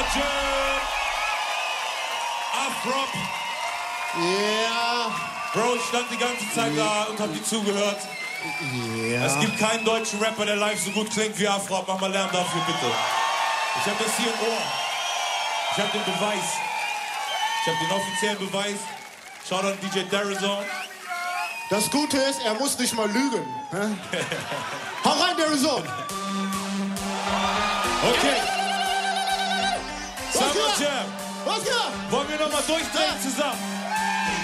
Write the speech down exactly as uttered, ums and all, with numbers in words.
Jam. Afrop. Ja. Bro, ich stand die ganze Zeit da und hab dir zugehört. Ja. Es gibt keinen deutschen Rapper, der live so gut klingt wie Afrop. Mach mal Lärm dafür, bitte. Ich hab das hier im Ohr. Ich hab den Beweis. Ich hab den offiziellen Beweis. Schaut an D J Darazone. Das Gute ist, er muss nicht mal lügen. Hau rein, Darazone. Okay. Was Summer geht? Jam. Was geht? Wollen wir nochmal durchdrehen Ja. zusammen?